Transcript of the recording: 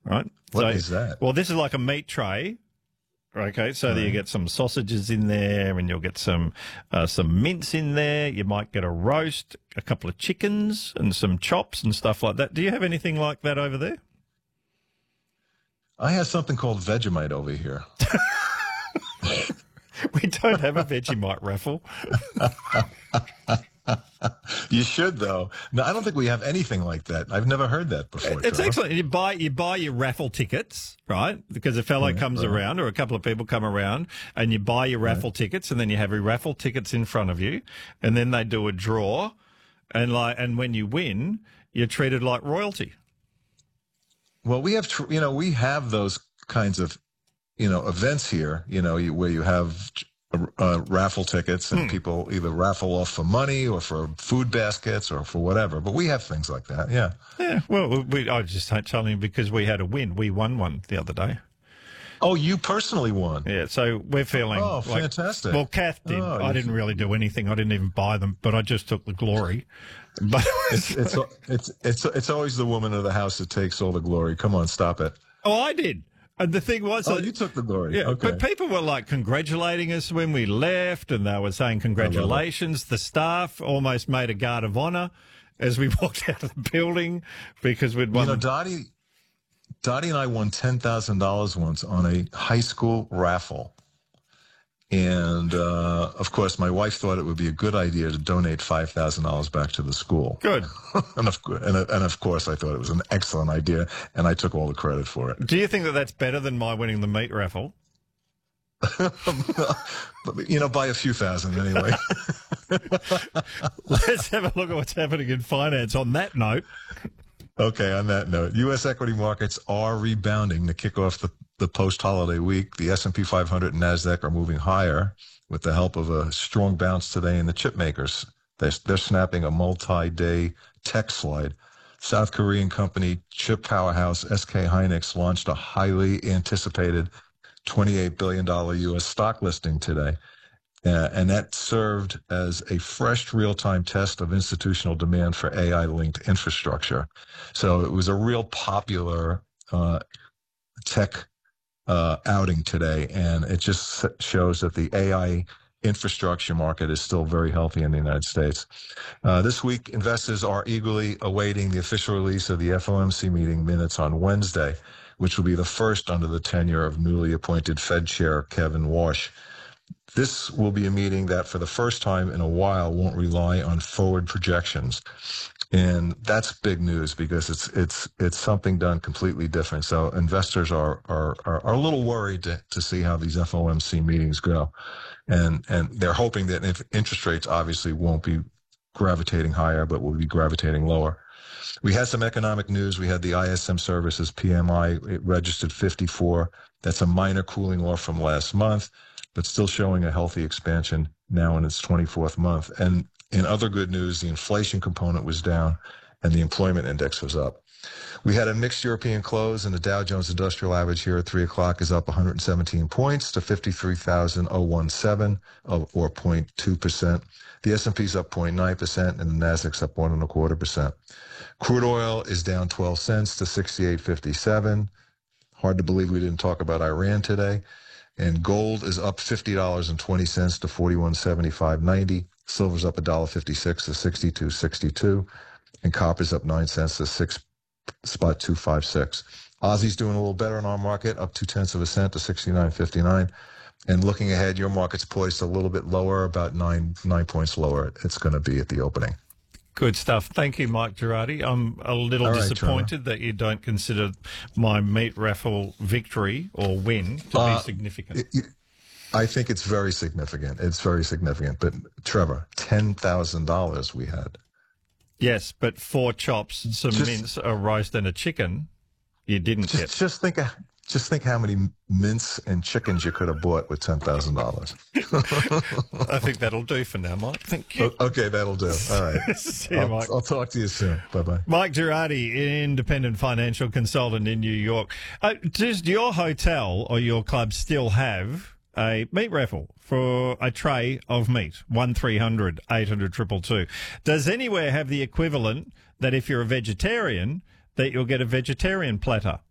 right? What is that? Well, this is like a meat tray. Okay, so you get some sausages in there, and you'll get some mince in there. You might get a roast, a couple of chickens, and some chops and stuff like that. Do you have anything like that over there? I have something called Vegemite over here. We don't have a Vegemite raffle. You should, though. No, I don't think we have anything like that. I've never heard that before. It's Trevor. excellent. You buy your raffle tickets, right? Because a fellow comes around, or a couple of people come around, and you buy your raffle tickets, and then you have your raffle tickets in front of you, and then they do a draw, and when you win, you're treated like royalty. Well, we have those kinds of, events here, where you have raffle tickets and people either raffle off for money or for food baskets or for whatever. But we have things like that. Yeah. Yeah. Well, I was just telling you because we had a win. We won one the other day. Oh, you personally won. Yeah. So we're feeling. Oh, fantastic. Well, Kath did. I didn't really do anything. I didn't even buy them, but I just took the glory. But it's always the woman of the house that takes all the glory. Come on, stop it. Oh, I did. And the thing was, you took the glory. Yeah, okay. But people were like congratulating us when we left, and they were saying congratulations. The staff almost made a guard of honor as we walked out of the building because we'd won. Dottie and I won $10,000 once on a high school raffle. And, of course, my wife thought it would be a good idea to donate $5,000 back to the school. Good. and of course, I thought it was an excellent idea, and I took all the credit for it. Do you think that that's better than my winning the meat raffle? By a few thousand anyway. Let's have a look at what's happening in finance on that note. Okay, on that note, U.S. equity markets are rebounding to kick off the post-holiday week. The S&P 500 and NASDAQ are moving higher with the help of a strong bounce today in the chip makers. They're snapping a multi-day tech slide. South Korean company chip powerhouse SK Hynix launched a highly anticipated $28 billion U.S. stock listing today. And that served as a fresh real-time test of institutional demand for AI-linked infrastructure. So it was a real popular tech outing today, and it just shows that the AI infrastructure market is still very healthy in the United States. This week, investors are eagerly awaiting the official release of the FOMC meeting minutes on Wednesday, which will be the first under the tenure of newly appointed Fed Chair Kevin Warsh. This will be a meeting that for the first time in a while won't rely on forward projections. And that's big news because it's something done completely different. So investors are a little worried to see how these FOMC meetings go. And they're hoping that if interest rates obviously won't be gravitating higher, but will be gravitating lower. We had some economic news. We had the ISM Services PMI. It registered 54. That's a minor cooling off from last month, but still showing a healthy expansion now in its 24th month. And in other good news, the inflation component was down and the employment index was up. We had a mixed European close, and the Dow Jones Industrial Average here at 3 o'clock is up 117 points to 53,017, or 0.2%. The S&P is up 0.9%, and the Nasdaq's up 1.25%. Crude oil is down 12 cents to 68.57. Hard to believe we didn't talk about Iran today. And gold is up $50.20 to 41.75.90. Silver's up $1.56 to 62.62. And copper's up 9 cents to 6.256. Aussie's doing a little better in our market, up 0.2 cents to 69.59. And looking ahead, your market's poised a little bit lower, about nine points lower. It's going to be at the opening. Good stuff. Thank you, Mike Girardi. I'm a little disappointed that you don't consider my meat raffle victory or win to be significant. I think it's very significant. It's very significant. But, Trevor, $10,000 we had. Yes, but 4 chops, some mince, a roast, and a chicken you didn't get. Just think how many mince and chickens you could have bought with $10,000. I think that'll do for now, Mike. Thank you. Okay, that'll do. All right. See you, Mike. I'll talk to you soon. Bye-bye. Mike Girardi, independent financial consultant in New York. Does your hotel or your club still have a meat raffle for a tray of meat? 1300 800 222. Does anywhere have the equivalent that if you're a vegetarian, that you'll get a vegetarian platter?